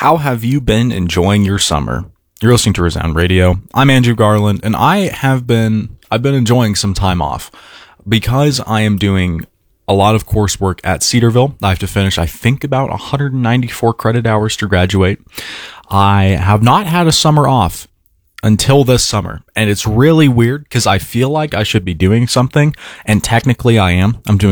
How have you been enjoying your summer? You're listening to Resound Radio. I'm Andrew Garland, and I've been enjoying some time off because I am doing a lot of coursework at Cedarville. I have to finish, I think, about 194 credit hours to graduate. I have not had a summer off until this summer, and it's really weird because I feel like I should be doing something, and technically I am. I'm doing